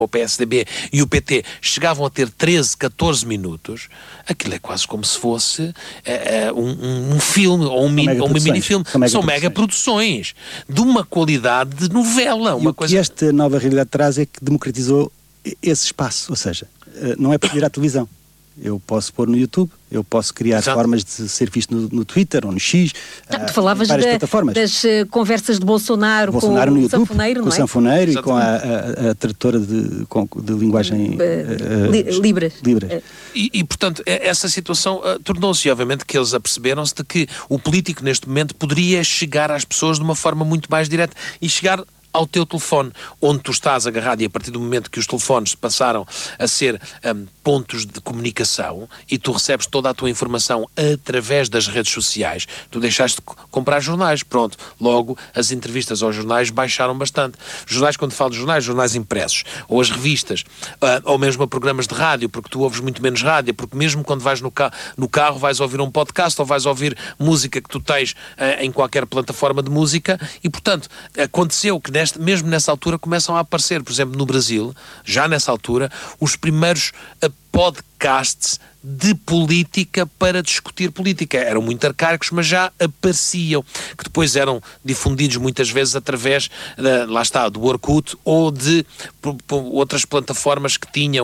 o PSDB e o PT chegavam a ter 13, 14 minutos, aquilo é quase como se fosse um filme ou um mini-filme. São mega-produções de uma qualidade de novela. E o que esta nova realidade traz é que democratizou esse espaço, ou seja, não é por ir à televisão. Eu posso pôr no YouTube, eu posso criar formas de ser visto no Twitter ou no X. Tu falavas das conversas de Bolsonaro com no o YouTube, sanfoneiro, não é? Com o sanfoneiro e com a tradutora de linguagem Libras. E, portanto, essa situação tornou-se, obviamente, que eles aperceberam-se de que o político, neste momento, poderia chegar às pessoas de uma forma muito mais direta e chegar ao teu telefone, onde tu estás agarrado, e a partir do momento que os telefones passaram a ser pontos de comunicação e tu recebes toda a tua informação através das redes sociais, tu deixaste de comprar jornais, pronto, logo as entrevistas aos jornais baixaram bastante. Jornais, quando falo de jornais impressos, ou as revistas, ou mesmo a programas de rádio, porque tu ouves muito menos rádio, porque mesmo quando vais no carro vais ouvir um podcast ou vais ouvir música que tu tens em qualquer plataforma de música, e portanto, aconteceu que mesmo nessa altura começam a aparecer, por exemplo, no Brasil, já nessa altura, os primeiros podcasts de política para discutir política. Eram muito arcaicos, mas já apareciam, que depois eram difundidos muitas vezes através, lá está, do Orkut ou de outras plataformas que tinham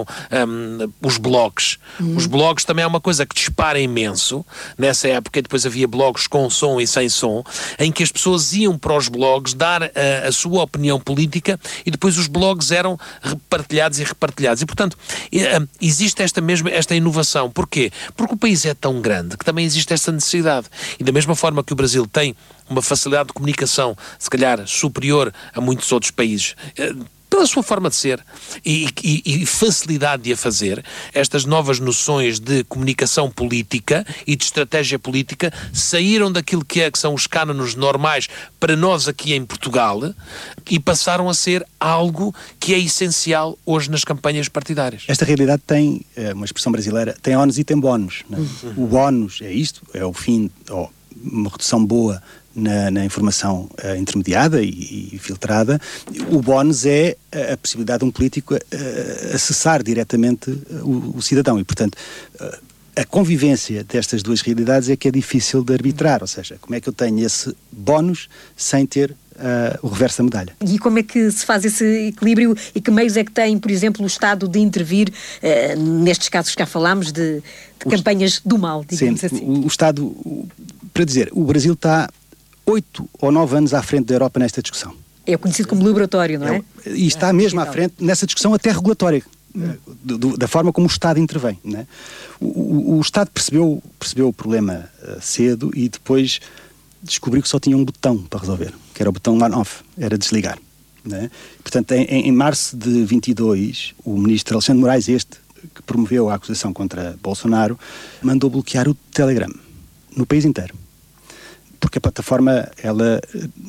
os blogs. Os blogs também é uma coisa que dispara imenso. Nessa época, depois havia blogs com som e sem som, em que as pessoas iam para os blogs dar a sua opinião política e depois os blogs eram partilhados e repartilhados. E, portanto, existe esta inovação. Porquê? Porque o país é tão grande que também existe esta necessidade. E da mesma forma que o Brasil tem uma facilidade de comunicação, se calhar superior a muitos outros países, pela sua forma de ser e facilidade de a fazer, estas novas noções de comunicação política e de estratégia política saíram daquilo que são os cânones normais para nós aqui em Portugal e passaram a ser algo que é essencial hoje nas campanhas partidárias. Esta realidade tem, uma expressão brasileira, tem ónus e tem bónus. Né? O bónus é isto, é o fim, ou uma redução boa na informação intermediada e filtrada. O bónus é a possibilidade de um político acessar diretamente o cidadão e, portanto, a convivência destas duas realidades é que é difícil de arbitrar, ou seja, como é que eu tenho esse bónus sem ter o reverso da medalha. E como é que se faz esse equilíbrio e que meios é que tem, por exemplo, o Estado de intervir nestes casos que já falámos de campanhas do mal, digamos assim? O Estado, para dizer, o Brasil está 8 ou 9 anos à frente da Europa nesta discussão. É conhecido como laboratório, não é? E está mesmo à frente nessa discussão até regulatória, da forma como o Estado intervém. Não é? O Estado percebeu o problema cedo e depois descobriu que só tinha um botão para resolver, que era o botão on-off, era desligar. Não é? Portanto, em março de 22, o ministro Alexandre Moraes, que promoveu a acusação contra Bolsonaro, mandou bloquear o Telegram no país inteiro. Porque a plataforma, ela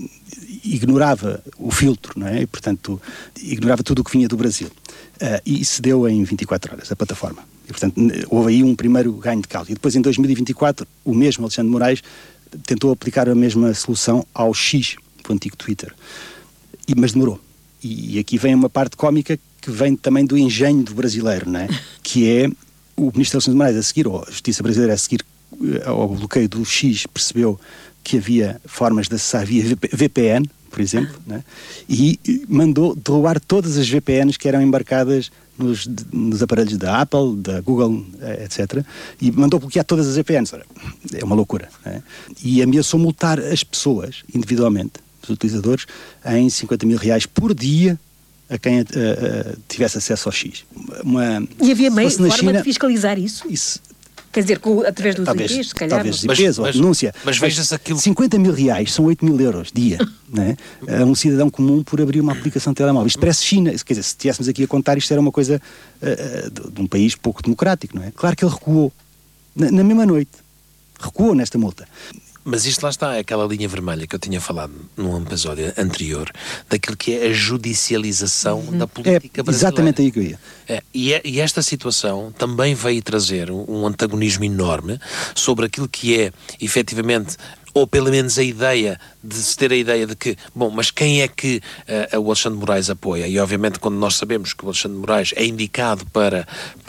ignorava o filtro, não é? E, portanto, ignorava tudo o que vinha do Brasil. E cedeu em 24 horas, a plataforma. E, portanto, houve aí um primeiro ganho de causa. E depois, em 2024, o mesmo Alexandre Moraes tentou aplicar a mesma solução ao X, o antigo Twitter. Mas demorou. E aqui vem uma parte cómica que vem também do engenho do brasileiro, não é? Que é o ministro Alexandre Moraes a seguir, ou a Justiça Brasileira a seguir ao bloqueio do X, percebeu que havia formas de acessar via VPN, por exemplo, né? E mandou derrubar todas as VPNs que eram embarcadas nos aparelhos da Apple, da Google, etc. E mandou bloquear todas as VPNs. Ora, é uma loucura. Né? E ameaçou multar as pessoas, individualmente, os utilizadores, em 50 mil reais por dia a quem tivesse acesso ao X. E havia forma de fiscalizar isso? Quer dizer, através dos IPs, se calhar. Talvez IPs ou a denúncia. Mas veja-se aquilo... 50 mil reais são 8 mil euros dia, né? A um cidadão comum por abrir uma aplicação de telemóvel. Isto parece China. Quer dizer, se estivéssemos aqui a contar, isto era uma coisa de um país pouco democrático, não é? Claro que ele recuou. Na mesma noite. Recuou nesta multa. Mas isto lá está, é aquela linha vermelha que eu tinha falado num episódio anterior, daquilo que é a judicialização da política brasileira. Exatamente aí que eu ia. E esta situação também veio trazer um antagonismo enorme sobre aquilo que é, efetivamente, ou pelo menos a ideia de se ter a ideia de que, bom, mas quem é que o Alexandre de Moraes apoia? E obviamente quando nós sabemos que o Alexandre de Moraes é indicado para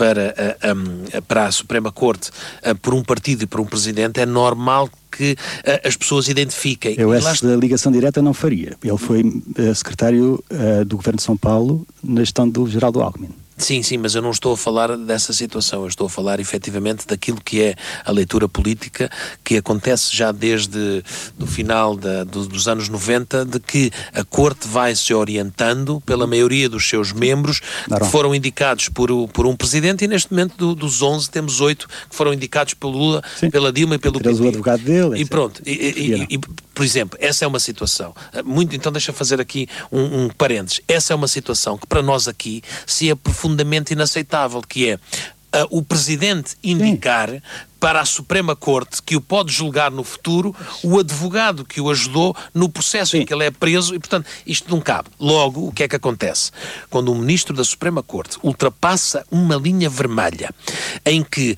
a Suprema Corte por um partido e por um presidente, é normal que as pessoas identifiquem. Eu essa ligação direta não faria. Ele foi secretário do Governo de São Paulo na gestão do Geraldo Alckmin. Sim, mas eu não estou a falar dessa situação, eu estou a falar efetivamente daquilo que é a leitura política que acontece já desde o final dos anos 90, de que a Corte vai se orientando pela maioria dos seus membros que foram indicados por um presidente, e neste momento dos 11 temos 8 que foram indicados pelo Lula, sim, pela Dilma e pelo PT. O advogado dele. E pronto, por exemplo, essa é uma situação, então deixa fazer aqui um parênteses, essa é uma situação que para nós aqui se é profundamente inaceitável, que é o Presidente indicar para a Suprema Corte, que o pode julgar no futuro, o advogado que o ajudou no processo em que ele é preso, e portanto isto não cabe. Logo, o que é que acontece? Quando um ministro da Suprema Corte ultrapassa uma linha vermelha em que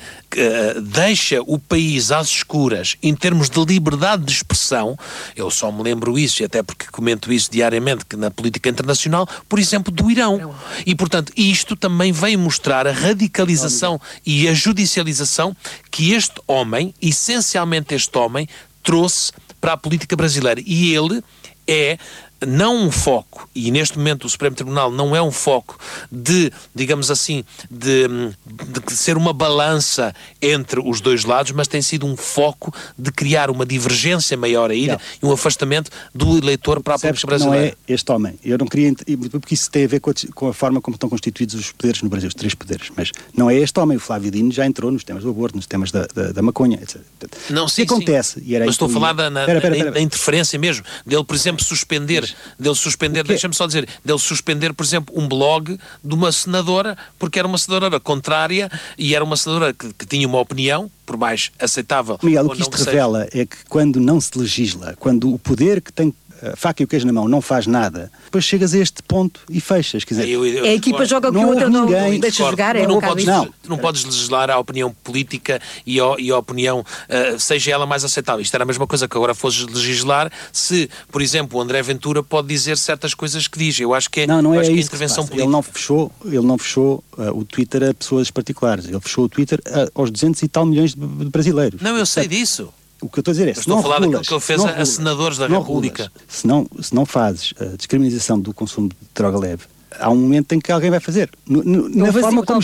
deixa o país às escuras em termos de liberdade de expressão, eu só me lembro isso, e até porque comento isso diariamente, que na política internacional, por exemplo, do Irão. E portanto, isto também vem mostrar a radicalização e a judicialização que este homem, essencialmente este homem, trouxe para a política brasileira. E ele é não um foco, e neste momento o Supremo Tribunal não é um foco de, digamos assim, de ser uma balança entre os dois lados, mas tem sido um foco de criar uma divergência maior ainda e um afastamento do eleitor para a política brasileira. Não é este homem. Eu não queria, porque isso tem a ver com a forma como estão constituídos os poderes no Brasil, os 3 poderes, mas não é este homem. O Flávio Dino já entrou nos temas do aborto, nos temas da maconha, etc. Não, sim, acontece. E era mas estou a falar da interferência mesmo, dele, por exemplo, suspender, deixa-me só dizer, dele suspender, por exemplo, um blog de uma senadora, porque era uma senadora contrária e era uma senadora que tinha uma opinião, por mais aceitável. Miguel, o que isto revela é que quando não se legisla, quando o poder que tem a faca e o queijo na mão não faz nada, depois chegas a este ponto e fechas. Quer dizer, a equipa joga o que a outra não deixa jogar. Não podes legislar a opinião política e a opinião, seja ela mais aceitável. Isto era a mesma coisa que agora fosses legislar se, por exemplo, o André Ventura pode dizer certas coisas que diz. Eu acho que é, não é isso intervenção política. Ele não fechou o Twitter a pessoas particulares. Ele fechou o Twitter aos 200 e tal milhões de brasileiros. Não, eu sei disso. O que eu estou a dizer é, estou a falar daquilo que ele fez a senadores da República. Se não fazes a descriminalização do consumo de droga leve, há um momento em que alguém vai fazer. Na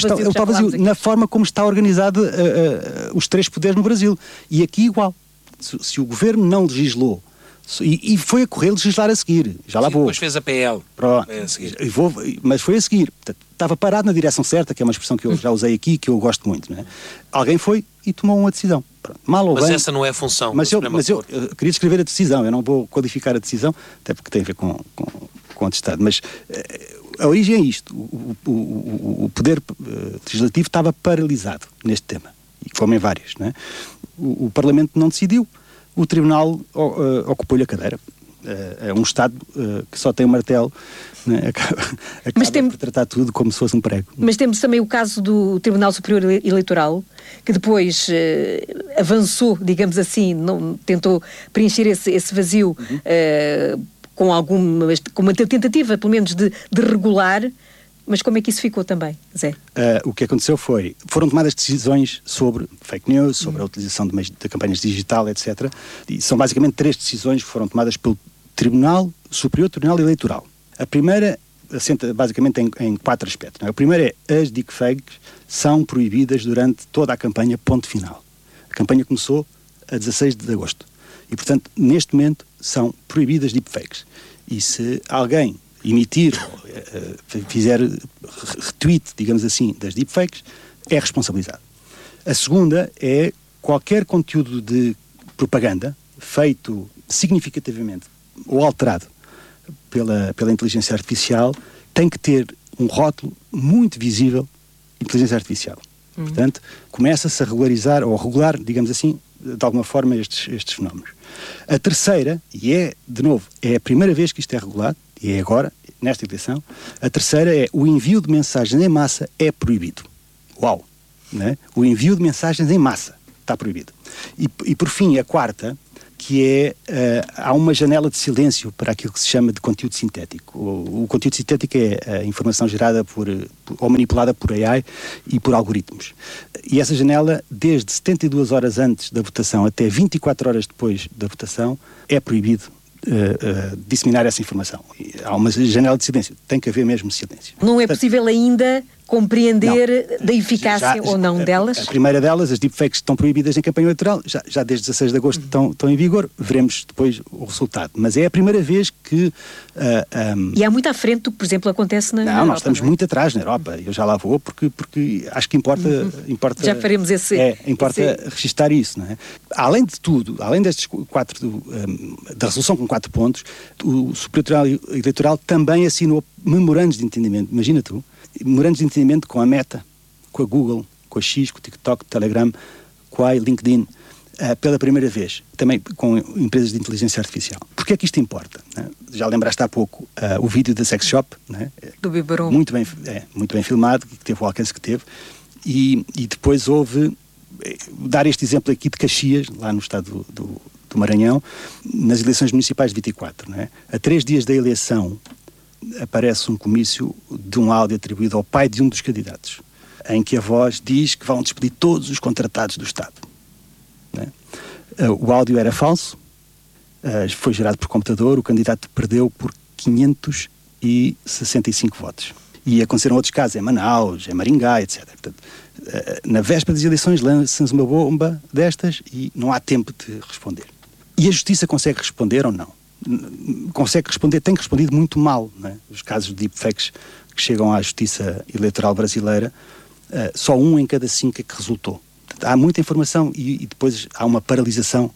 forma como está organizado os 3 poderes no Brasil. E aqui igual. Se o governo não legislou, e foi a correr legislar a seguir, já lá vou. Depois fez a PL. Mas foi a seguir. Estava parado na direção certa, que é uma expressão que eu já usei aqui, que eu gosto muito. Não é? Alguém foi e tomou uma decisão. Mal ou bem, essa não é a função. Mas eu queria descrever a decisão, eu não vou qualificar a decisão, até porque tem a ver com o Estado. Mas a origem é isto. O poder legislativo estava paralisado neste tema. E como em várias. Não é? O Parlamento não decidiu, o Tribunal ocupou-lhe a cadeira. É um Estado que só tem um martelo, né? acaba por tratar tudo como se fosse um prego. Mas temos também o caso do Tribunal Superior Eleitoral, que depois avançou, digamos assim, tentou preencher esse vazio com uma tentativa, pelo menos, de regular. Mas como é que isso ficou também, Zé? O que aconteceu foram tomadas decisões sobre fake news, sobre a utilização de campanhas digital, etc. E são basicamente 3 decisões que foram tomadas pelo Superior Tribunal Eleitoral. A primeira assenta basicamente em 4 aspectos. Não é? O primeiro é as deepfakes são proibidas durante toda a campanha, ponto final. A campanha começou a 16 de agosto. E, portanto, neste momento são proibidas deepfakes. E se alguém emitir, fizer retweet, digamos assim, das deepfakes, é responsabilizado. A segunda é qualquer conteúdo de propaganda feito significativamente ou alterado pela inteligência artificial tem que ter um rótulo muito visível de inteligência artificial. Portanto, começa-se a regularizar, ou a regular, digamos assim, de alguma forma estes fenómenos. A terceira, e de novo, é a primeira vez que isto é regulado, e é agora, nesta eleição, a terceira é o envio de mensagens em massa é proibido. Uau! Né? O envio de mensagens em massa está proibido. E por fim, a quarta que é, há uma janela de silêncio para aquilo que se chama de conteúdo sintético. O conteúdo sintético é a informação gerada ou manipulada por AI e por algoritmos. E essa janela, desde 72 horas antes da votação até 24 horas depois da votação, é proibido disseminar essa informação. Há uma janela de silêncio. Tem que haver mesmo silêncio. Não é possível ainda compreender da eficácia ou não delas? A primeira delas, as deepfakes, estão proibidas em campanha eleitoral, já desde 16 de agosto estão em vigor, veremos depois o resultado. Mas é a primeira vez que... E há muito à frente do que, por exemplo, acontece na Europa. Nós estamos muito atrás na Europa. Eu já lá vou porque acho que importa já faremos importa registar isso, não é? Além de tudo, além destes da resolução com 4 pontos, o Superior Tribunal Eleitoral também assinou memorandos de entendimento. Imagina tu, memorandos de entendimento com a Meta, com a Google, com a X, com o TikTok, Telegram, com a LinkedIn, pela primeira vez, também com empresas de inteligência artificial. Porquê é que isto importa? Né? Já lembraste há pouco o vídeo da Sex Shop, né? Do Biberon. Muito bem filmado, que teve o alcance que teve, e depois houve, dar este exemplo aqui de Caxias, lá no estado do Maranhão, nas eleições municipais de 24, né? A 3 dias da eleição, aparece um comício de um áudio atribuído ao pai de um dos candidatos, em que a voz diz que vão despedir todos os contratados do Estado. Né? O áudio era falso, foi gerado por computador, o candidato perdeu por 565 votos. E aconteceram outros casos, em Manaus, em Maringá, etc. Portanto, na véspera das eleições lança-se uma bomba destas e não há tempo de responder. E a Justiça consegue responder ou não? Consegue responder, tem respondido muito mal, não é? Os casos de deepfakes que chegam à Justiça Eleitoral brasileira, só 1 em cada 5 é que resultou. Portanto, há muita informação e depois há uma paralisação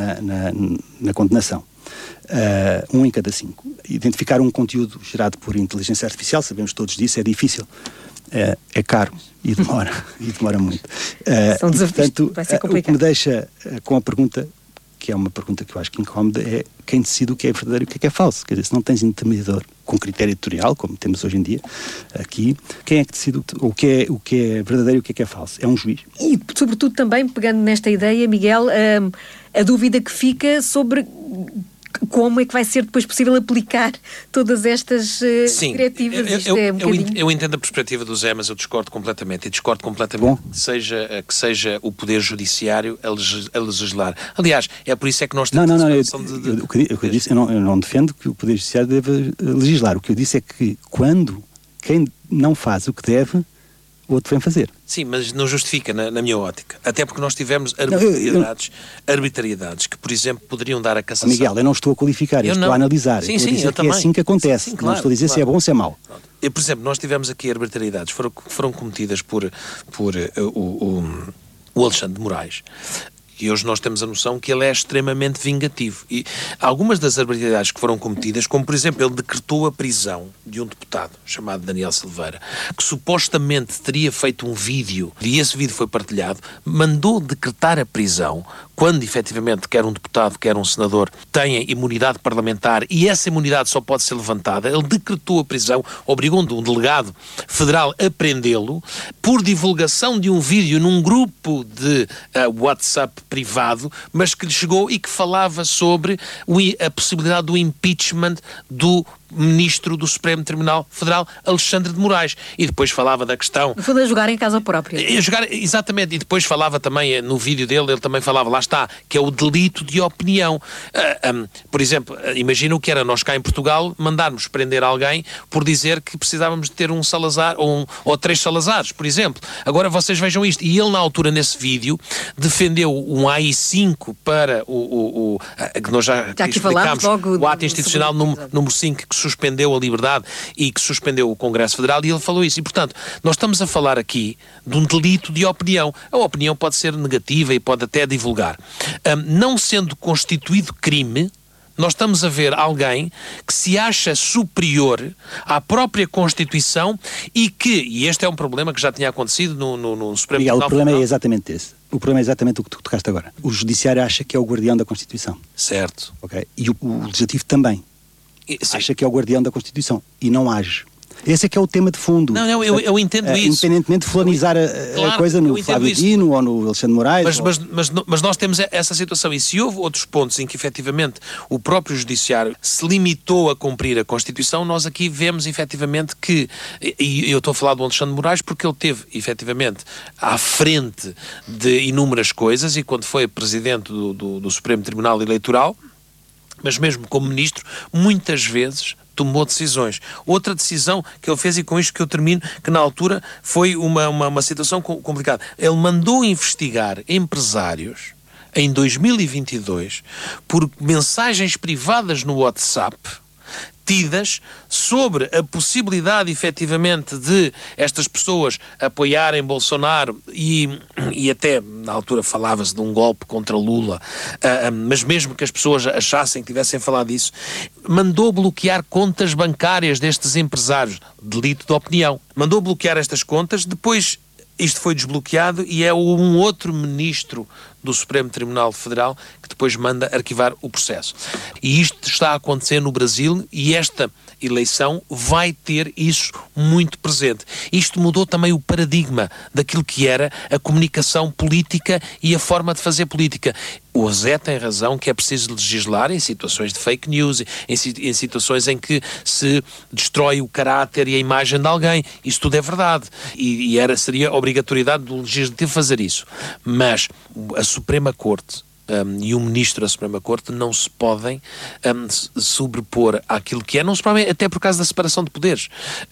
na condenação. 1 em cada 5. Identificar um conteúdo gerado por inteligência artificial, sabemos todos disso, é difícil, é caro e demora muito. São desafios, portanto, vai ser complicado. O que me deixa com a pergunta, que é uma pergunta que eu acho que incómoda, é quem decide o que é verdadeiro e o que é falso. Quer dizer, se não tens intermediador com critério editorial, como temos hoje em dia aqui, quem é que decide o que é verdadeiro e o que é falso? É um juiz. E, sobretudo, também, pegando nesta ideia, Miguel, a dúvida que fica sobre como é que vai ser depois possível aplicar todas estas diretivas. Eu entendo a perspectiva do Zé, mas eu discordo completamente. E discordo completamente que seja o Poder Judiciário a legislar. Aliás, é por isso é que nós temos o que eu disse, eu não defendo que o Poder Judiciário deva legislar. O que eu disse é que quem não faz o que deve, o outro vem fazer. Sim, mas não justifica na minha ótica. Até porque nós tivemos arbitrariedades que, por exemplo, poderiam dar a cassação. Miguel, eu não estou a qualificar, eu estou a analisar. Sim, eu também. É assim que acontece. Sim, claro, não estou a dizer se é bom ou se é mau. Por exemplo, nós tivemos aqui arbitrariedades, foram cometidas por o Alexandre de Moraes. E hoje nós temos a noção que ele é extremamente vingativo. E algumas das arbitrariedades que foram cometidas, como por exemplo, ele decretou a prisão de um deputado chamado Daniel Silveira, que supostamente teria feito um vídeo, e esse vídeo foi partilhado, mandou decretar a prisão, quando efetivamente quer um deputado, quer um senador, tenha imunidade parlamentar, e essa imunidade só pode ser levantada. Ele decretou a prisão, obrigando um delegado federal a prendê-lo, por divulgação de um vídeo num grupo de WhatsApp privado, mas que lhe chegou e que falava sobre a possibilidade do impeachment do ministro do Supremo Tribunal Federal, Alexandre de Moraes. E depois falava da questão... No fundo, a jogar em casa própria. Exatamente. E depois falava também, no vídeo dele, ele também falava, lá está, que é o delito de opinião. Por exemplo, imagina o que era nós cá em Portugal mandarmos prender alguém por dizer que precisávamos de ter um Salazar ou 3 Salazares, por exemplo. Agora vocês vejam isto. E ele, na altura, nesse vídeo, defendeu um AI-5 para que nós já explicámos, o ato institucional número 5, que suspendeu a liberdade e que suspendeu o Congresso Federal, e ele falou isso. E, portanto, nós estamos a falar aqui de um delito de opinião. A opinião pode ser negativa e pode até divulgar. Não sendo constituído crime, nós estamos a ver alguém que se acha superior à própria Constituição e este é um problema que já tinha acontecido no Supremo Tribunal Federal. O problema é exatamente esse. O problema é exatamente o que tu tocaste agora. O Judiciário acha que é o guardião da Constituição. Certo. Okay? E o Legislativo também. Sim. Acha que é o guardião da Constituição e não age. Esse é que é o tema de fundo. Não, eu entendo isso. Independentemente de fulanizar a coisa no Fábio Dino ou no Alexandre Moraes. Mas nós temos essa situação, e se houve outros pontos em que efetivamente o próprio Judiciário se limitou a cumprir a Constituição, nós aqui vemos efetivamente que, e eu estou a falar do Alexandre Moraes porque ele teve efetivamente à frente de inúmeras coisas, e quando foi presidente do Supremo Tribunal Eleitoral, mas mesmo como ministro, muitas vezes tomou decisões. Outra decisão que ele fez, e com isto que eu termino, que na altura foi uma situação complicada. Ele mandou investigar empresários em 2022 por mensagens privadas no WhatsApp tidas sobre a possibilidade efetivamente de estas pessoas apoiarem Bolsonaro e até na altura falava-se de um golpe contra Lula, mas mesmo que as pessoas achassem que tivessem falado disso, mandou bloquear contas bancárias destes empresários, delito de opinião. Mandou bloquear estas contas, depois isto foi desbloqueado e é um outro ministro do Supremo Tribunal Federal que depois manda arquivar o processo. E isto está a acontecer no Brasil, e esta eleição vai ter isso muito presente. Isto mudou também o paradigma daquilo que era a comunicação política e a forma de fazer política. O Zé tem razão que é preciso legislar em situações de fake news, em situações em que se destrói o caráter e a imagem de alguém. Isso tudo é verdade. E seria obrigatoriedade do Legislativo fazer isso. Mas a Suprema Corte e o Ministro da Suprema Corte não se podem sobrepor àquilo que é, não se podem, até por causa da separação de poderes,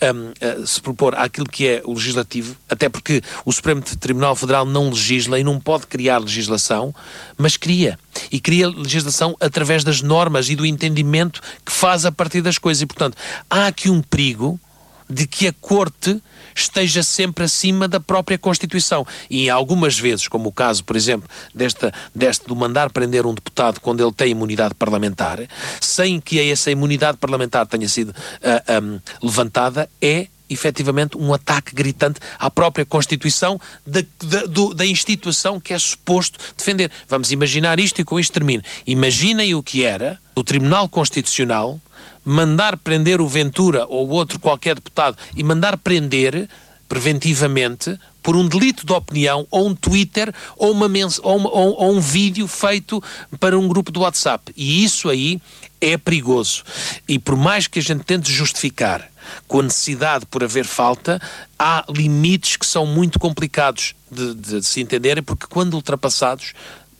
se propor àquilo que é o Legislativo, até porque o Supremo Tribunal Federal não legisla e não pode criar legislação, mas cria. E cria legislação através das normas e do entendimento que faz a partir das coisas. E, portanto, há aqui um perigo de que a Corte esteja sempre acima da própria Constituição. E algumas vezes, como o caso, por exemplo, deste do mandar prender um deputado quando ele tem imunidade parlamentar, sem que essa imunidade parlamentar tenha sido levantada, é efetivamente um ataque gritante à própria Constituição da instituição que é suposto defender. Vamos imaginar isto, e com isto termino. Imaginem o que era o Tribunal Constitucional mandar prender o Ventura ou outro qualquer deputado, e mandar prender preventivamente por um delito de opinião, ou um Twitter, ou um vídeo feito para um grupo do WhatsApp. E isso aí é perigoso. E por mais que a gente tente justificar com a necessidade por haver falta, há limites que são muito complicados de se entenderem, porque quando ultrapassados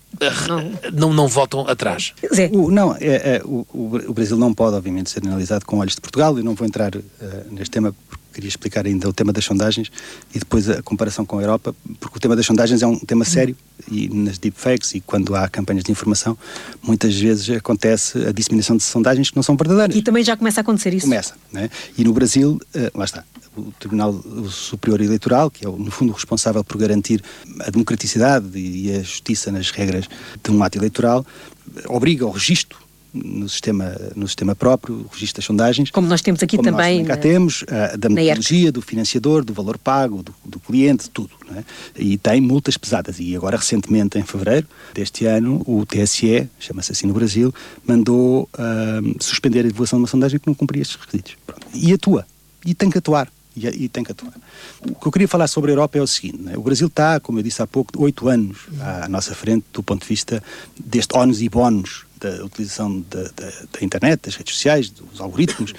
não voltam atrás. O Brasil não pode, obviamente, ser analisado com olhos de Portugal. Eu não vou entrar neste tema, porque queria explicar ainda o tema das sondagens e depois a comparação com a Europa, porque o tema das sondagens é um tema sério, e nas deepfakes e quando há campanhas de informação, muitas vezes acontece a disseminação de sondagens que não são verdadeiras. E também já começa a acontecer isso. Começa, né? E no Brasil, lá está, o Tribunal Superior Eleitoral, que é no fundo responsável por garantir a democraticidade e a justiça nas regras de um ato eleitoral, obriga ao registro no sistema próprio, o registro das sondagens. Como nós temos aqui também. Cá temos da metodologia, do financiador, do valor pago, do cliente, tudo. Não é? E tem multas pesadas. E agora, recentemente, em fevereiro deste ano, o TSE, chama-se assim no Brasil, mandou suspender a divulgação de uma sondagem que não cumpria estes requisitos. Pronto. E atua. E tem que atuar. E tem que atuar. O que eu queria falar sobre a Europa é o seguinte, né? O Brasil está, como eu disse há pouco, 8 anos à nossa frente do ponto de vista deste ónus e bónus da utilização da internet, das redes sociais, dos algoritmos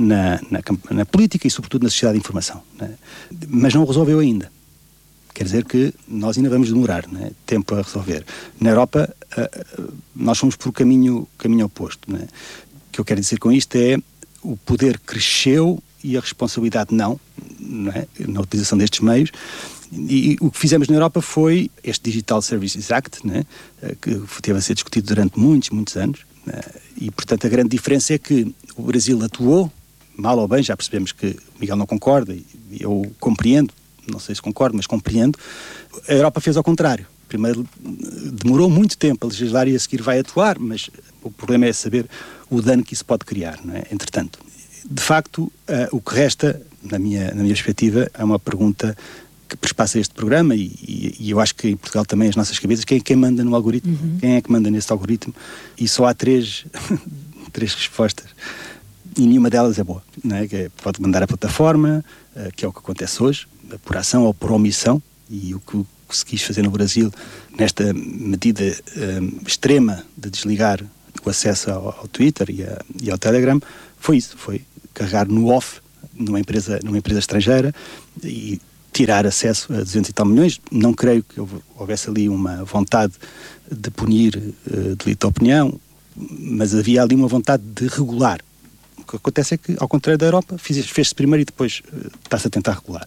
na política e sobretudo na sociedade de informação, né? Mas não resolveu ainda. Quer dizer que nós ainda vamos demorar, né, tempo a resolver. Na Europa nós fomos por caminho oposto, né? O que eu quero dizer com isto é o poder cresceu e a responsabilidade não é? Na utilização destes meios. E o que fizemos na Europa foi este Digital Services Act, né? Que teve a ser discutido durante muitos anos, né? E portanto a grande diferença é que o Brasil atuou, mal ou bem, já percebemos que o Miguel não concorda, e eu compreendo, não sei se concordo, mas compreendo. A Europa fez ao contrário. Primeiro demorou muito tempo a legislar e a seguir vai atuar, mas o problema é saber o dano que isso pode criar, não é? Entretanto, de facto, o que resta, na minha perspectiva, é uma pergunta que perspassa este programa, e eu acho que em Portugal também as nossas cabeças, quem manda no algoritmo? Quem é que manda nesse algoritmo? E só há três respostas. e nenhuma delas é boa, não é? Pode mandar a plataforma, que é o que acontece hoje, por ação ou por omissão, e o que se quis fazer no Brasil, nesta medida extrema de desligar o acesso ao Twitter e ao Telegram, foi isso, foi carregar no off numa empresa estrangeira e tirar acesso a 200 e tal milhões. Não creio que houvesse ali uma vontade de punir delito de opinião, mas havia ali uma vontade de regular. O que acontece é que, ao contrário da Europa, fez-se primeiro e depois está-se a tentar regular.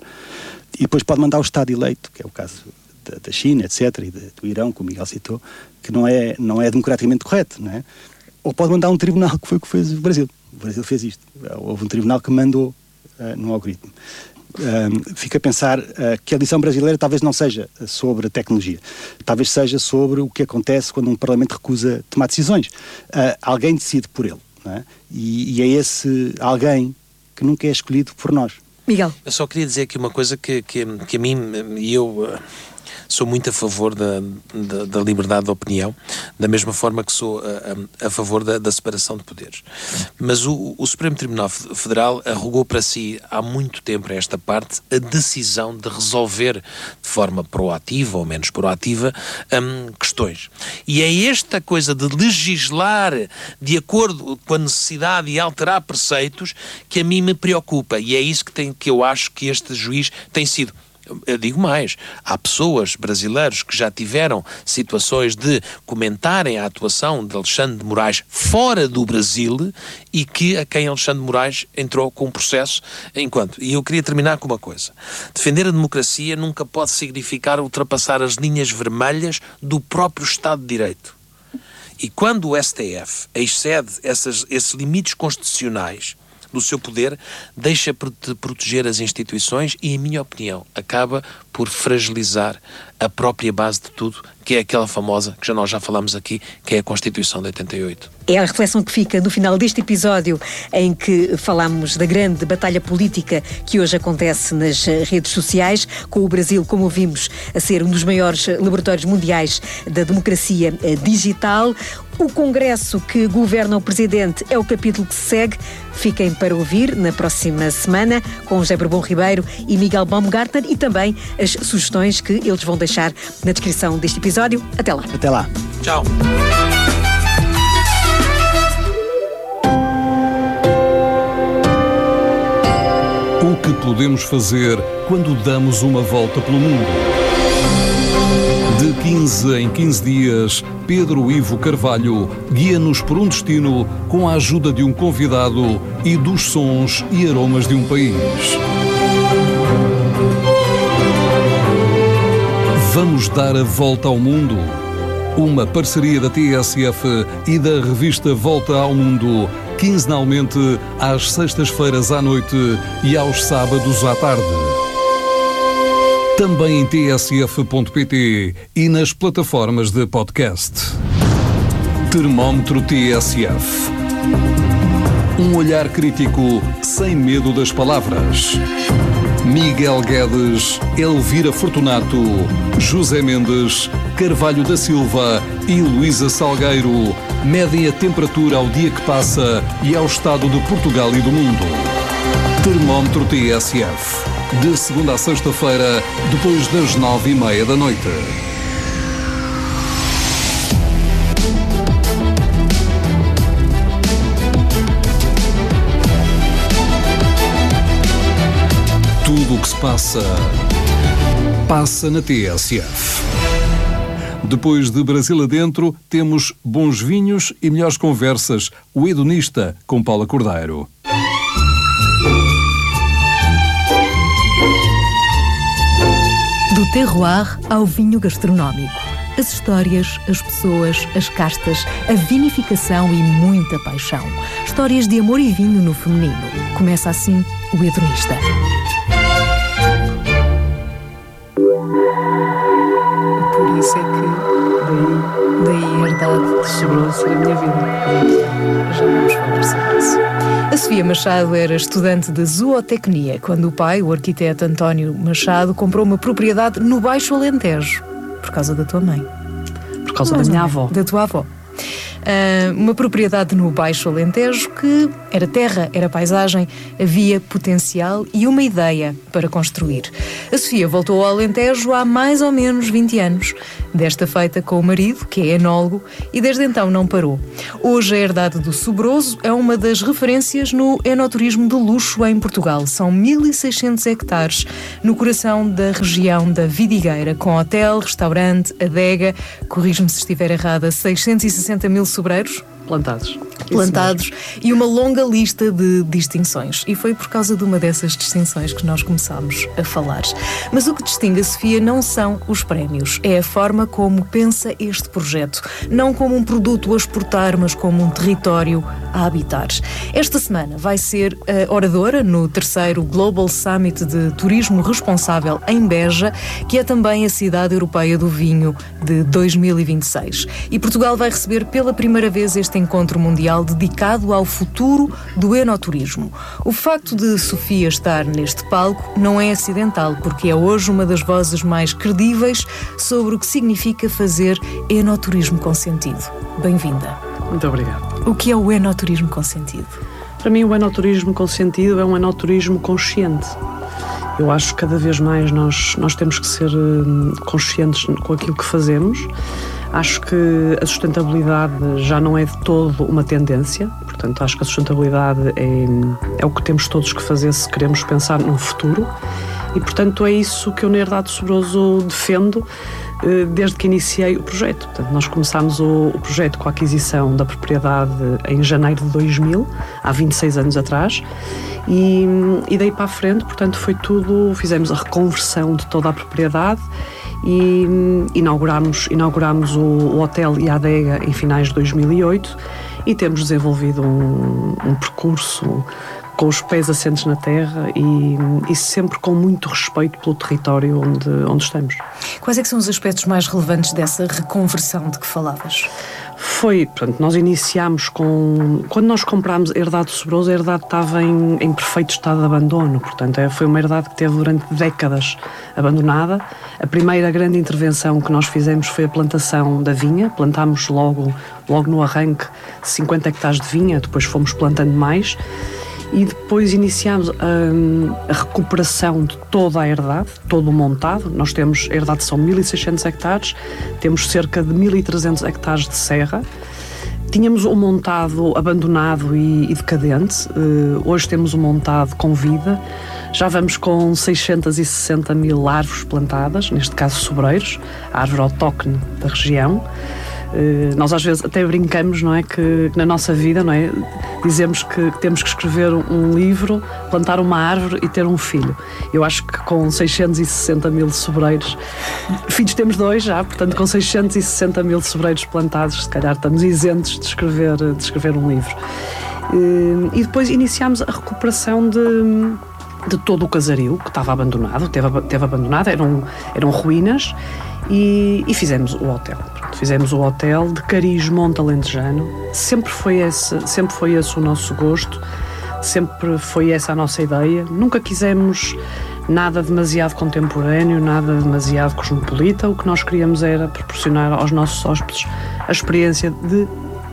E depois pode mandar o Estado eleito, que é o caso da China, etc., e do Irão, que o Miguel citou, que não é democraticamente correto, não é? Ou pode mandar um tribunal, que foi o que fez o Brasil. O Brasil fez isto. Houve um tribunal que mandou no algoritmo. Fica a pensar que a lição brasileira talvez não seja sobre a tecnologia, talvez seja sobre o que acontece quando um Parlamento recusa tomar decisões. Alguém decide por ele, não é? E é esse alguém que nunca é escolhido por nós. Miguel. Eu só queria dizer aqui uma coisa que a mim, e eu sou muito a favor da liberdade de opinião, da mesma forma que sou a favor da separação de poderes. Mas o Supremo Tribunal Federal arrogou para si há muito tempo, a esta parte, a decisão de resolver de forma proativa ou menos proativa questões. E é esta coisa de legislar de acordo com a necessidade e alterar preceitos que a mim me preocupa. E é isso que eu acho que este juiz tem sido. Eu digo mais, há pessoas brasileiros que já tiveram situações de comentarem a atuação de Alexandre de Moraes fora do Brasil e a quem Alexandre de Moraes entrou com um processo enquanto. E eu queria terminar com uma coisa. Defender a democracia nunca pode significar ultrapassar as linhas vermelhas do próprio Estado de Direito. E quando o STF excede esses limites constitucionais do seu poder, deixa de proteger as instituições e, em minha opinião, acaba por fragilizar a própria base de tudo, que é aquela famosa, que nós já falámos aqui, que é a Constituição de 88. É a reflexão que fica no final deste episódio em que falamos da grande batalha política que hoje acontece nas redes sociais, com o Brasil, como vimos, a ser um dos maiores laboratórios mundiais da democracia digital. O Congresso que governa o Presidente é o capítulo que se segue. Fiquem para ouvir na próxima semana com José Bourbon Ribeiro e Miguel Baumgartner e também as sugestões que eles vão deixar na descrição deste episódio. Até lá. Até lá. Tchau. O que podemos fazer quando damos uma volta pelo mundo? De 15 em 15 dias, Pedro Ivo Carvalho guia-nos por um destino com a ajuda de um convidado e dos sons e aromas de um país. Vamos dar a volta ao mundo. Uma parceria da TSF e da revista Volta ao Mundo, quinzenalmente às sextas-feiras à noite e aos sábados à tarde. Também em tsf.pt e nas plataformas de podcast. Termómetro TSF. Um olhar crítico sem medo das palavras. Miguel Guedes, Elvira Fortunato, José Mendes, Carvalho da Silva e Luísa Salgueiro medem a temperatura ao dia que passa e ao estado de Portugal e do mundo. Termómetro TSF. De segunda a sexta-feira, depois das 9:30 da noite. Tudo o que se passa na TSF. Depois de Brasil Adentro, temos bons vinhos e melhores conversas. O Hedonista, com Paula Cordeiro. Do terroir ao vinho gastronómico. As histórias, as pessoas, as castas, a vinificação e muita paixão. Histórias de amor e vinho no feminino. Começa assim o Hedonista. Por isso é que daí a herdade chegou a ser a minha vida. Já vamos falar sobre isso. A Sofia Machado era estudante de zootecnia quando o pai, o arquiteto António Machado, comprou uma propriedade no Baixo Alentejo. Por causa da tua mãe. Por causa da minha avó. Da tua avó. Uma propriedade no Baixo Alentejo que era terra, era paisagem, havia potencial e uma ideia para construir. A Sofia voltou ao Alentejo há mais ou menos 20 anos, desta feita com o marido, que é enólogo, e desde então não parou. Hoje a herdade do Sobroso é uma das referências no enoturismo de luxo em Portugal. São 1.600 hectares no coração da região da Vidigueira, com hotel, restaurante, adega, corrijo-me se estiver errada, 660 mil sobreiros plantados e uma longa lista de distinções. E foi por causa de uma dessas distinções que nós começámos a falar. Mas o que distingue a Sofia não são os prémios, é a forma como pensa este projeto. Não como um produto a exportar, mas como um território a habitar. Esta semana vai ser a oradora no 3º Global Summit de Turismo Responsável em Beja, que é também a cidade europeia do vinho de 2026. E Portugal vai receber pela primeira vez este encontro mundial dedicado ao futuro do enoturismo. O facto de Sofia estar neste palco não é acidental, porque é hoje uma das vozes mais credíveis sobre o que significa fazer enoturismo com sentido. Bem-vinda. Muito obrigado. O que é o enoturismo com sentido? Para mim, o enoturismo com sentido é um enoturismo consciente. Eu acho que cada vez mais nós temos que ser conscientes com aquilo que fazemos. Acho que a sustentabilidade já não é de todo uma tendência, portanto acho que a sustentabilidade é o que temos todos que fazer se queremos pensar no futuro e portanto é isso que eu na Herdade do Sobroso defendo desde que iniciei o projeto. Portanto, nós começámos o projeto com a aquisição da propriedade em janeiro de 2000, há 26 anos atrás, e daí para a frente, portanto, foi tudo, fizemos a reconversão de toda a propriedade e inauguramos o hotel e a adega em finais de 2008 e temos desenvolvido um percurso com os pés assentes na terra e sempre com muito respeito pelo território onde estamos. Quais é que são os aspectos mais relevantes dessa reconversão de que falavas? Portanto, nós iniciámos quando nós comprámos a Herdade do Sobroso, a herdade estava em perfeito estado de abandono, portanto, foi uma herdade que teve durante décadas abandonada. A primeira grande intervenção que nós fizemos foi a plantação da vinha, plantámos logo no arranque 50 hectares de vinha, depois fomos plantando mais, e depois iniciámos a recuperação de toda a herdade, todo o montado. Nós temos, a herdade são 1.600 hectares, temos cerca de 1.300 hectares de serra. Tínhamos um montado abandonado e decadente, hoje temos um montado com vida, já vamos com 660 mil árvores plantadas, neste caso sobreiros, a árvore autóctone da região. Nós às vezes até brincamos, não é, que na nossa vida, não é, dizemos que temos que escrever um livro, plantar uma árvore e ter um filho. Eu acho que com 660 mil sobreiros, filhos temos 2 já, portanto com 660 mil sobreiros plantados, se calhar estamos isentos de escrever um livro. E depois iniciámos a recuperação de todo o casario que estava abandonado, teve abandonado, eram ruínas, e fizemos o hotel. Fizemos o hotel de cariz monte alentejano. Sempre foi esse o nosso gosto, sempre foi essa a nossa ideia. Nunca quisemos nada demasiado contemporâneo, nada demasiado cosmopolita. O que nós queríamos era proporcionar aos nossos hóspedes a experiência de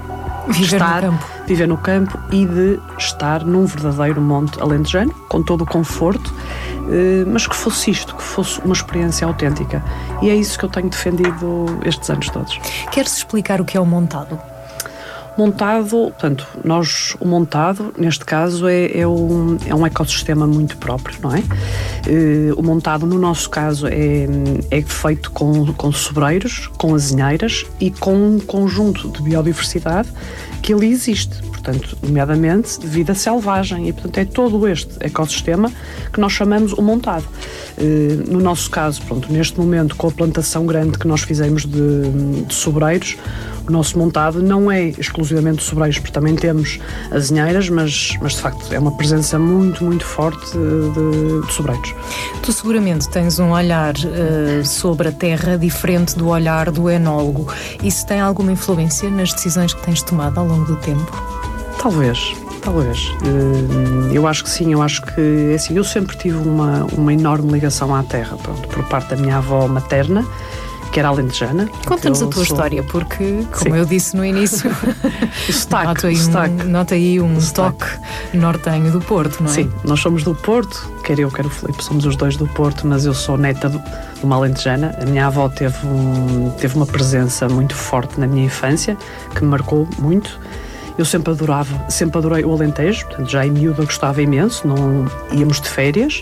viver no campo e de estar num verdadeiro monte alentejano, com todo o conforto, mas que fosse uma experiência autêntica. E é isso que eu tenho defendido estes anos todos. Queres explicar o que é o montado? Portanto, o montado, neste caso, é um ecossistema muito próprio, não é? O montado, no nosso caso, é feito com sobreiros, com azinheiras e com um conjunto de biodiversidade que ali existe, portanto, nomeadamente de vida selvagem, e portanto é todo este ecossistema que nós chamamos o montado. No nosso caso, neste momento, com a plantação grande que nós fizemos de sobreiros, o nosso montado não é exclusivamente de sobreiros, porque também temos azinheiras, mas de facto é uma presença muito, muito forte de sobreiros. Tu seguramente tens um olhar sobre a terra diferente do olhar do enólogo. Isso tem alguma influência nas decisões que tens tomado ao longo do tempo? Talvez. Eu acho que sim, eu acho que assim, eu sempre tive uma enorme ligação à terra, por parte da minha avó materna, que era alentejana. Conta-nos a tua história, porque, como eu disse no início, o sotaque, nota aí um toque nortenho do Porto, não é? Sim, nós somos do Porto, quer eu, quer o Filipe, somos os dois do Porto, mas eu sou neta de uma alentejana. A minha avó teve uma presença muito forte na minha infância, que me marcou muito. Eu sempre adorei o Alentejo, portanto, já em miúda gostava imenso, íamos de férias.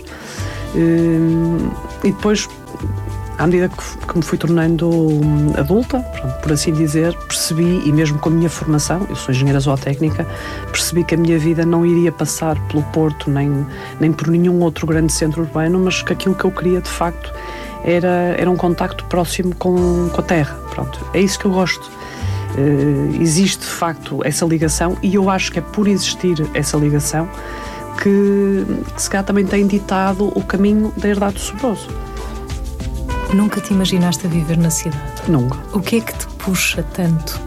E depois, à medida que me fui tornando adulta, por assim dizer, percebi, e mesmo com a minha formação, eu sou engenheira zootécnica, percebi que a minha vida não iria passar pelo Porto, nem por nenhum outro grande centro urbano, mas que aquilo que eu queria, de facto, era um contacto próximo com a terra. Pronto, é isso que eu gosto. Existe, de facto, essa ligação, e eu acho que é por existir essa ligação que se calhar também tem ditado o caminho da herdade do Sobroso. Nunca te imaginaste a viver na cidade? Nunca. O que é que te puxa tanto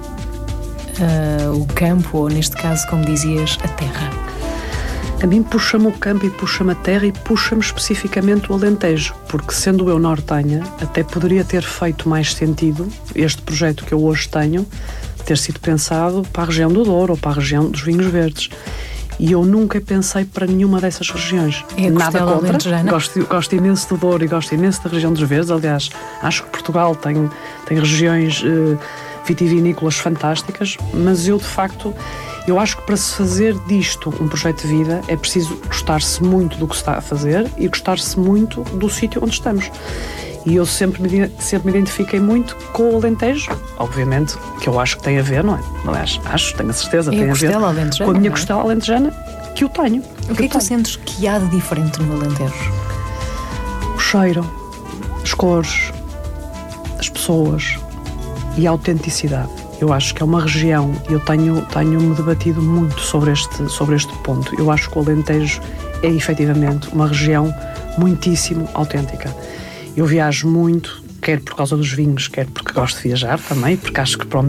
o campo, ou neste caso, como dizias, a terra? A mim puxa-me o campo e puxa-me a terra e puxa-me especificamente o Alentejo, porque sendo eu nortenha, até poderia ter feito mais sentido este projeto que eu hoje tenho, ter sido pensado para a região do Douro ou para a região dos vinhos verdes. E eu nunca pensei para nenhuma dessas regiões. Nada contra. Gosto imenso do Douro e gosto imenso da região dos verdes. Aliás, acho que Portugal tem regiões vitivinícolas fantásticas, mas eu, de facto, eu acho que para se fazer disto um projeto de vida é preciso gostar-se muito do que se está a fazer e gostar-se muito do sítio onde estamos. E eu sempre me identifiquei muito com o Alentejo, obviamente, que eu acho que tem a ver, não é? Aliás, tenho a certeza, tem a ver com a minha costela alentejana, que eu tenho. O que é que tu sentes que há de diferente no Alentejo? O cheiro, as cores, as pessoas e a autenticidade. Eu acho que é uma região, e eu tenho-me debatido muito sobre este ponto. Eu acho que o Alentejo é efetivamente uma região muitíssimo autêntica. Eu viajo muito, quer por causa dos vinhos, quer porque gosto de viajar também, porque acho que para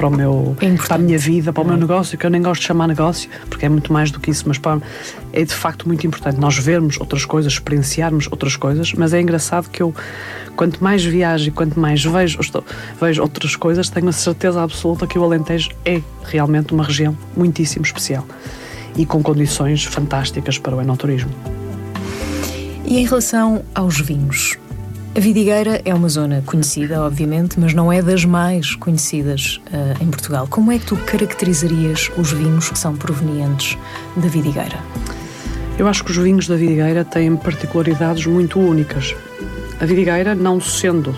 a minha vida, para o meu negócio, que eu nem gosto de chamar negócio, porque é muito mais do que isso, mas é de facto muito importante nós vermos outras coisas, experienciarmos outras coisas, mas é engraçado que eu, quanto mais viajo e quanto mais vejo outras coisas, tenho a certeza absoluta que o Alentejo é realmente uma região muitíssimo especial e com condições fantásticas para o enoturismo. E em relação aos vinhos? A Vidigueira é uma zona conhecida, obviamente, mas não é das mais conhecidas em Portugal. Como é que tu caracterizarias os vinhos que são provenientes da Vidigueira? Eu acho que os vinhos da Vidigueira têm particularidades muito únicas. A Vidigueira, não sendo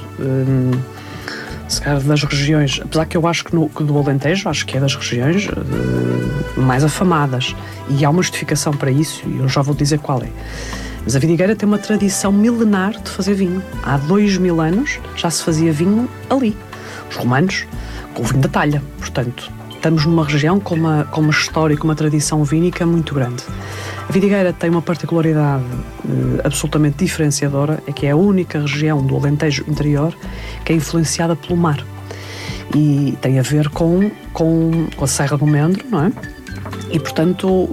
se calhar das regiões, apesar que eu acho que do Alentejo, acho que é das regiões mais afamadas, e há uma justificação para isso, e eu já vou dizer qual é. Mas a Vidigueira tem uma tradição milenar de fazer vinho. Há 2000 anos já se fazia vinho ali. Os romanos, com o vinho da talha. Portanto, estamos numa região com uma história, com uma tradição vínica muito grande. A Vidigueira tem uma particularidade absolutamente diferenciadora, é que é a única região do Alentejo interior que é influenciada pelo mar. E tem a ver com a Serra do Mendro, não é? E, portanto,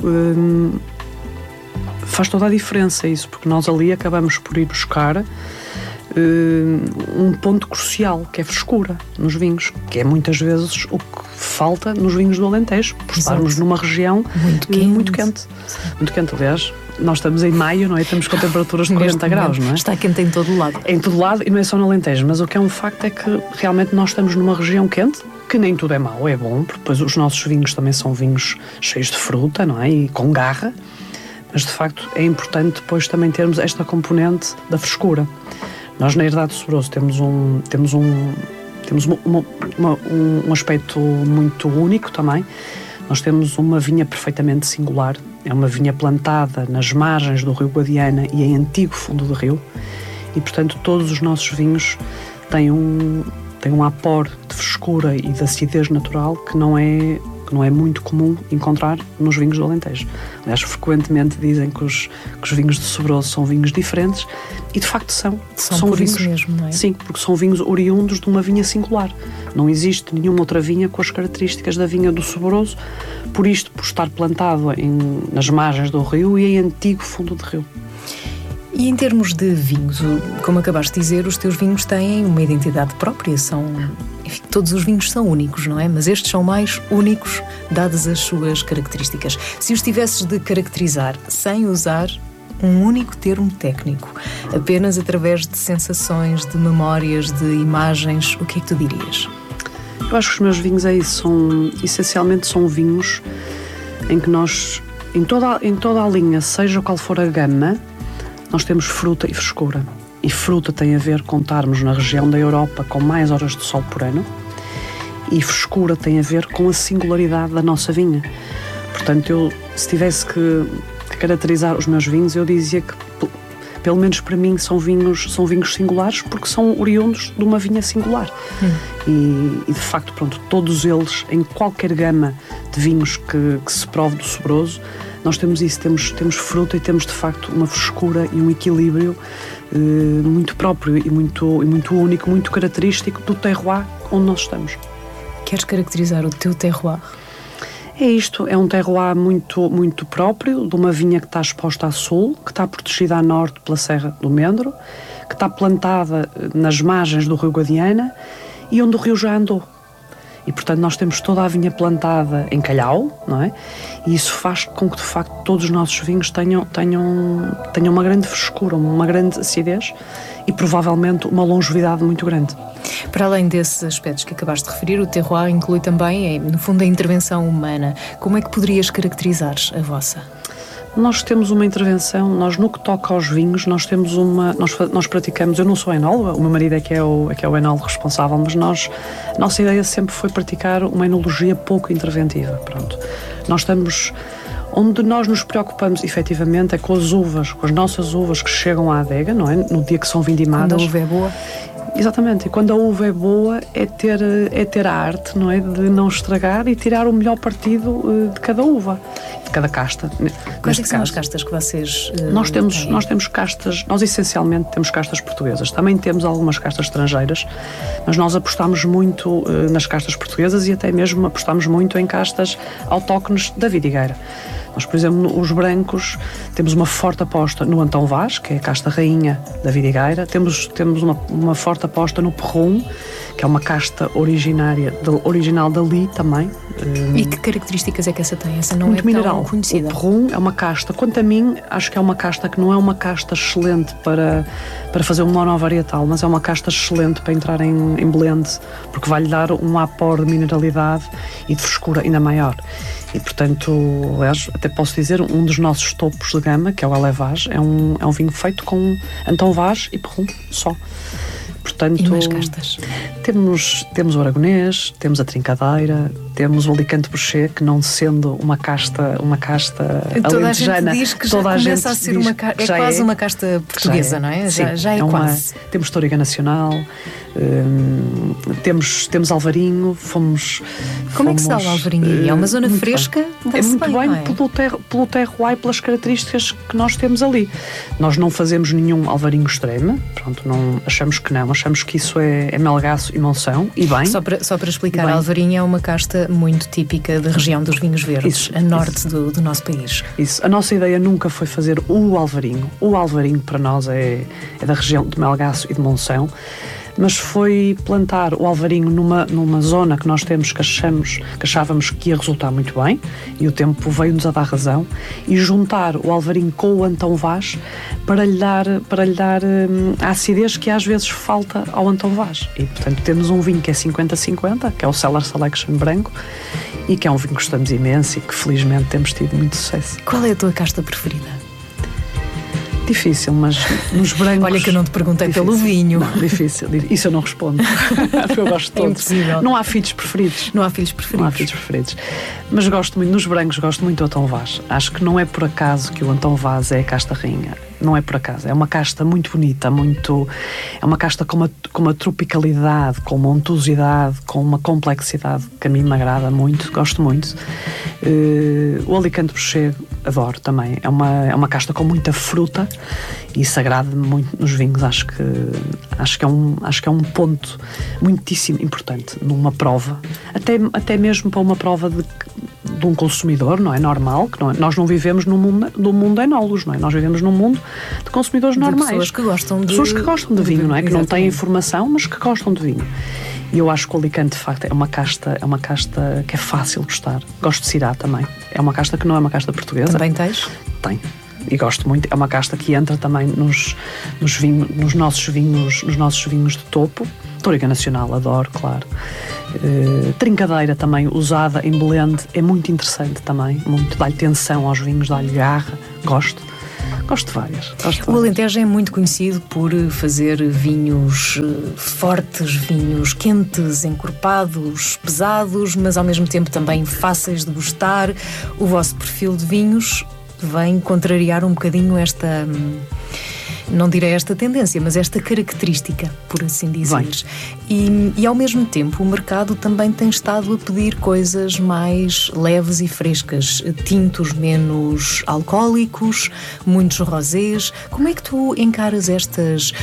faz toda a diferença isso, porque nós ali acabamos por ir buscar um ponto crucial, que é frescura nos vinhos, que é muitas vezes o que falta nos vinhos do Alentejo, por estarmos numa região muito quente. Muito quente, aliás. Nós estamos em maio, não é? Estamos com temperaturas de 40 graus, não é? Está quente em todo o lado. Em todo lado, e não é só no Alentejo, mas o que é um facto é que realmente nós estamos numa região quente, que nem tudo é mau, é bom, porque depois os nossos vinhos também são vinhos cheios de fruta, não é? E com garra. Mas, de facto, é importante depois também termos esta componente da frescura. Nós, na Herdade do Sobroso, temos um aspecto muito único também. Nós temos uma vinha perfeitamente singular. É uma vinha plantada nas margens do Rio Guadiana e em antigo fundo do rio. E, portanto, todos os nossos vinhos têm um apor de frescura e de acidez natural que não é muito comum encontrar nos vinhos do Alentejo. Aliás, frequentemente dizem que os vinhos de Sobroso são vinhos diferentes, e de facto são por vinhos, isso mesmo, não é? Sim, porque são vinhos oriundos de uma vinha singular. Não existe nenhuma outra vinha com as características da vinha do Sobroso, por estar plantado nas margens do rio e em antigo fundo de rio. E em termos de vinhos, como acabaste de dizer, os teus vinhos têm uma identidade própria, enfim, todos os vinhos são únicos, não é? Mas estes são mais únicos, dadas as suas características. Se os tivesses de caracterizar sem usar um único termo técnico, apenas através de sensações, de memórias, de imagens, o que é que tu dirias? Eu acho que os meus vinhos essencialmente são vinhos em que nós, em toda a linha, seja qual for a gama, nós temos fruta e frescura. E fruta tem a ver com estarmos na região da Europa com mais horas de sol por ano, e frescura tem a ver com a singularidade da nossa vinha. Portanto, eu, se tivesse que caracterizar os meus vinhos, eu dizia que, pelo menos para mim, são vinhos singulares, porque são oriundos de uma vinha singular. E de facto, pronto, todos eles, em qualquer gama de vinhos que se prove do Sobroso, nós temos isso, temos fruta e temos de facto uma frescura e um equilíbrio muito próprio e muito único, muito característico do terroir onde nós estamos. Queres caracterizar o teu terroir? É isto, é um terroir muito próprio, de uma vinha que está exposta a sul, que está protegida a norte pela Serra do Mendro, que está plantada nas margens do Rio Guadiana e onde o rio já andou. E, portanto, nós temos toda a vinha plantada em calhau, não é? E isso faz com que, de facto, todos os nossos vinhos tenham uma grande frescura, uma grande acidez e, provavelmente, uma longevidade muito grande. Para além desses aspectos que acabaste de referir, o terroir inclui também, no fundo, a intervenção humana. Como é que poderias caracterizar a vossa? Nós temos uma intervenção, nós no que toca aos vinhos, nós praticamos, eu não sou enóloga, o meu marido é que é o enólogo responsável, mas a nossa ideia sempre foi praticar uma enologia pouco interventiva, pronto. Onde nós nos preocupamos efetivamente é com as uvas, com as nossas uvas que chegam à adega, não é? No dia que são vindimadas. Quando a uva é boa? Exatamente, e quando a uva é boa é ter a arte, não é? De não estragar e tirar o melhor partido de cada uva, de cada casta. Quais é que são as castas que vocês nós temos castas, nós essencialmente temos castas portuguesas, também temos algumas castas estrangeiras, mas nós apostamos muito nas castas portuguesas e até mesmo apostamos muito em castas autóctones da vidigueira. Nós, por exemplo, os brancos, temos uma forte aposta no Antão Vaz, que é a casta rainha da vidigueira. Temos uma forte aposta no Perrum, que é uma casta original dali também. E que características é que essa tem? Essa não muito é tão mineral. conhecida. O Perrum é uma casta, quanto a mim, acho que é uma casta que não é uma casta excelente para fazer um monovarietal, mas é uma casta excelente para entrar em blend, porque vai-lhe dar um apor de mineralidade e de frescura ainda maior. E, portanto, aliás, até posso dizer, um dos nossos topos de gama, que é o Elevage, é um vinho feito com Antão Vaz e Perrum só. Portanto, e mais castas? Temos o Aragonês, temos a Trincadeira, temos o Alicante Boucher, que não sendo uma casta toda alentejana, a gente diz que já começa a ser quase uma casta portuguesa, não é? Já é quase. Temos Toriga Nacional, temos Alvarinho, Como é que se dá o Alvarinho? É uma zona fresca? É muito bem pelo terroir e pelas características que nós temos ali. Nós não fazemos nenhum Alvarinho extremo, pronto, achamos que isso é Melgaço e Monção, e bem. Só para explicar, a Alvarinho é uma casta muito típica da região dos vinhos verdes, a norte do nosso país. Isso. A nossa ideia nunca foi fazer o Alvarinho. O Alvarinho para nós é da região de Melgaço e de Monção, mas foi plantar o Alvarinho numa zona que nós temos que achávamos que ia resultar muito bem, e o tempo veio-nos a dar razão, e juntar o Alvarinho com o Antão Vaz para lhe dar a acidez que às vezes falta ao Antão Vaz. E, portanto, temos um vinho que é 50-50, que é o Cellar Selection branco, e que é um vinho que gostamos imenso e que felizmente temos tido muito sucesso. Qual é a tua casta preferida? Difícil, mas nos brancos... Olha que eu não te perguntei pelo vinho. Não, difícil. Isso eu não respondo. Porque eu gosto de todos. É impossível. Não há filhos preferidos. Não há filhos preferidos. Mas gosto muito, nos brancos, gosto muito do Antão Vaz. Acho que não é por acaso que o Antão Vaz é a casta rainha. Não é por acaso. É uma casta muito bonita, é uma casta com uma tropicalidade, com uma untuosidade, com uma complexidade que a mim me agrada muito, gosto muito. O Alicante Boucher adoro também. É uma casta com muita fruta e isso agrada-me muito nos vinhos. Acho que é um ponto muitíssimo importante numa prova, até mesmo para uma prova de um consumidor, não é normal, que nós não vivemos no mundo de enólogos, não é? Nós vivemos num mundo de consumidores normais. Pessoas que gostam de vinho, não é? Que não têm informação, mas que gostam de vinho. E eu acho que o Alicante, de facto, é uma casta que é fácil de gostar. Gosto de Syrah também. É uma casta que não é uma casta portuguesa. Também tens? Tem. E gosto muito. É uma casta que entra também nos nossos vinhos de topo. Touriga Nacional, adoro, claro. Trincadeira também, usada em blend, é muito interessante também. Muito, dá-lhe tensão aos vinhos, dá-lhe garra. Gosto de várias. O Alentejo é muito conhecido por fazer vinhos fortes, vinhos quentes, encorpados, pesados, mas ao mesmo tempo também fáceis de gostar. O vosso perfil de vinhos vem contrariar um bocadinho esta... não direi esta tendência, mas esta característica, por assim dizer. E ao mesmo tempo o mercado também tem estado a pedir coisas mais leves e frescas, tintos menos alcoólicos, muitos rosés. Como é que tu encaras estas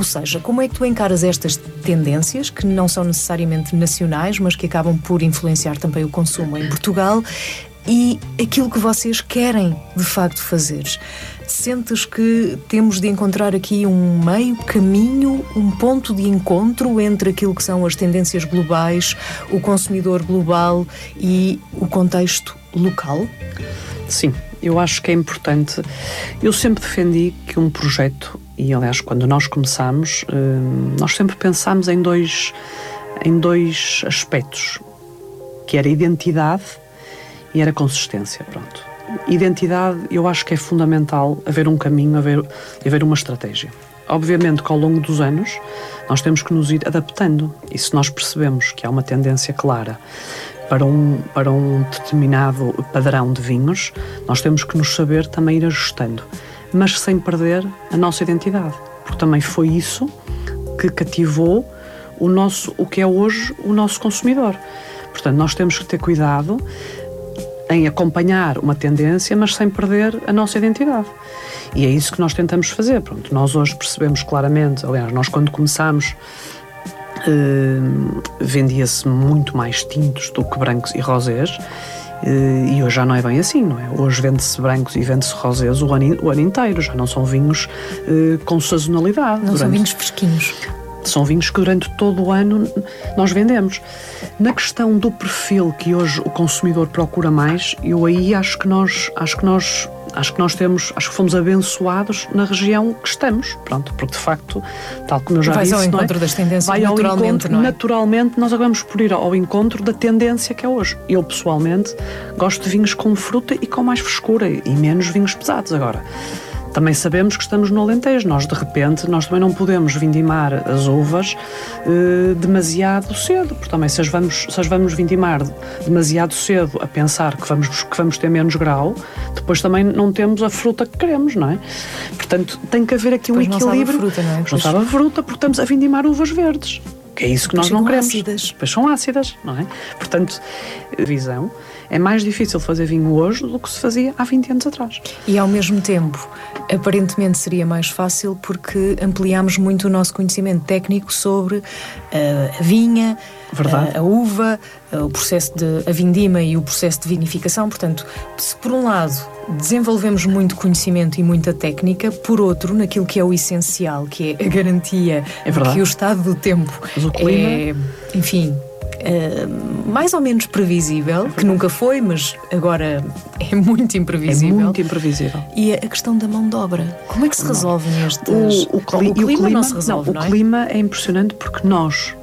tendências, que não são necessariamente nacionais, mas que acabam por influenciar também o consumo em Portugal, e aquilo que vocês querem de facto fazer? Sentes que temos de encontrar aqui um meio caminho, um ponto de encontro entre aquilo que são as tendências globais, o consumidor global e o contexto local? Sim, eu acho que é importante. Eu sempre defendi que um projeto, e aliás quando nós começámos, nós sempre pensámos em dois aspectos, que era identidade e era consistência, pronto. Identidade, eu acho que é fundamental haver um caminho, haver uma estratégia. Obviamente que ao longo dos anos nós temos que nos ir adaptando, e se nós percebemos que há uma tendência clara para um determinado padrão de vinhos, nós temos que nos saber também ir ajustando, mas sem perder a nossa identidade, porque também foi isso que cativou o que é hoje o nosso consumidor. Portanto, nós temos que ter cuidado em acompanhar uma tendência, mas sem perder a nossa identidade. E é isso que nós tentamos fazer. Pronto, nós hoje percebemos claramente, aliás, nós quando começámos vendia-se muito mais tintos do que brancos e rosés, e hoje já não é bem assim, não é? Hoje vende-se brancos e vende-se rosés o ano inteiro, já não são vinhos com sazonalidade. Não são vinhos fresquinhos. São vinhos que durante todo o ano nós vendemos. Na questão do perfil que hoje o consumidor procura mais, eu aí acho que fomos abençoados na região que estamos, pronto, porque de facto, tal como eu já disse, ao encontro das tendências, naturalmente, não é? Naturalmente nós acabamos por ir ao encontro da tendência que é hoje. Eu pessoalmente gosto de vinhos com fruta e com mais frescura e menos vinhos pesados. Agora, também sabemos que estamos no Alentejo. Nós também não podemos vindimar as uvas demasiado cedo, porque também se as vamos vindimar demasiado cedo a pensar que vamos ter menos grau, depois também não temos a fruta que queremos, não é? Portanto, tem que haver aqui um equilíbrio. Não sabe a fruta, porque estamos a vindimar uvas verdes. Que é isso que nós não queremos. Depois são ácidas, não é? Portanto, visão, é mais difícil fazer vinho hoje do que se fazia há 20 anos atrás. E ao mesmo tempo, aparentemente seria mais fácil porque ampliámos muito o nosso conhecimento técnico sobre a vinha, a uva, o processo a vindima e o processo de vinificação. Portanto, se por um lado desenvolvemos muito conhecimento e muita técnica, por outro, naquilo que é o essencial, que é a garantia de que o estado do tempo é, enfim, mais ou menos previsível, que nunca foi, mas agora é muito imprevisível. É muito imprevisível. E a questão da mão de obra, como é que se resolvem estes... O clima não se resolve, não é? O clima é impressionante porque nós,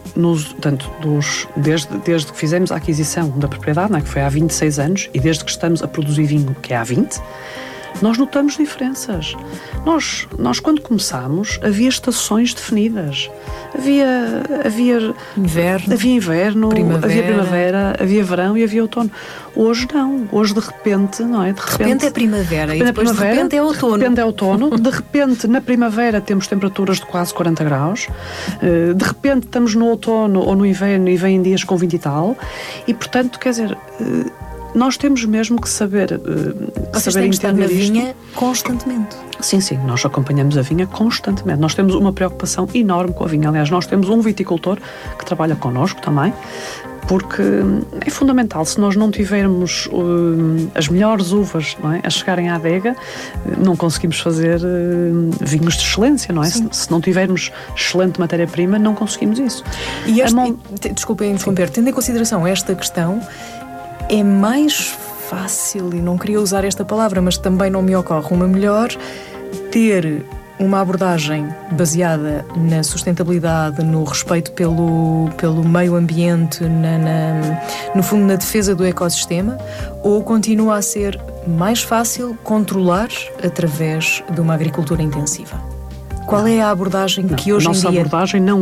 desde que fizemos a aquisição da propriedade, não é, que foi há 26 anos, e desde que estamos a produzir vinho, que é há 20, nós notamos diferenças. Nós quando começámos, havia estações definidas. Havia inverno, primavera. Havia primavera, havia verão e havia outono. Hoje não. Hoje de repente, não é? De repente é primavera e depois de repente é outono. De repente é outono. De repente, na primavera, temos temperaturas de quase 40 graus. De repente, estamos no outono ou no inverno e vêm dias com 20 e tal. E, portanto, quer dizer... Nós temos mesmo que saber, Vocês têm que estar na entender isto. vinha constantemente. Sim, nós acompanhamos a vinha constantemente. Nós temos uma preocupação enorme com a vinha. Aliás, nós temos um viticultor que trabalha connosco também, porque é fundamental. Se nós não tivermos as melhores uvas, não é, a chegarem à adega, não conseguimos fazer vinhos de excelência, não é? Se não tivermos excelente matéria-prima, não conseguimos isso. E desculpem interromper, tendo em consideração esta questão, é mais fácil, e não queria usar esta palavra, mas também não me ocorre uma melhor, ter uma abordagem baseada na sustentabilidade, no respeito pelo meio ambiente, no fundo na defesa do ecossistema, ou continua a ser mais fácil controlar através de uma agricultura intensiva? Qual é a abordagem que hoje em dia... A nossa abordagem não